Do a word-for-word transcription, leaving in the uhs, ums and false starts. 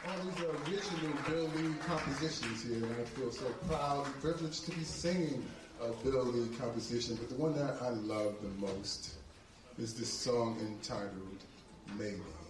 All these are original Bill Lee compositions here, and I feel so proud and privileged to be singing a Bill Lee composition. But the one that I love the most is this song entitled Maybe.